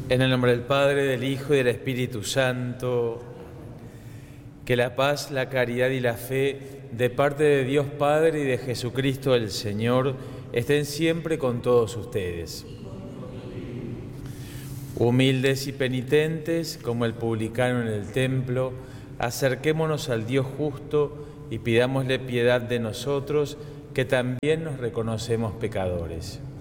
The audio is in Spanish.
En el nombre del Padre, del Hijo y del Espíritu Santo, que la paz, la caridad y la fe de parte de Dios Padre y de Jesucristo el Señor estén siempre con todos ustedes. Humildes y penitentes, como el publicano en el templo, acerquémonos al Dios justo y pidámosle piedad de nosotros, que también nos reconocemos pecadores.